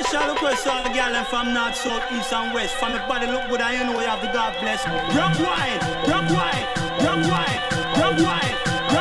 Special request to all the girl and from north, south, east and west. From your body look good and you know you have the God bless. Rock wine, rock wine, rock wine, rock wine.